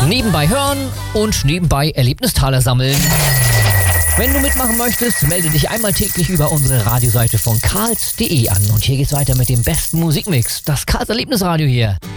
Nebenbei hören und nebenbei Erlebnistaler sammeln. Wenn du mitmachen möchtest, melde dich einmal täglich über unsere Radioseite von karls.de an. Und hier geht's weiter mit dem besten Musikmix. Das Karls Erlebnisradio hier.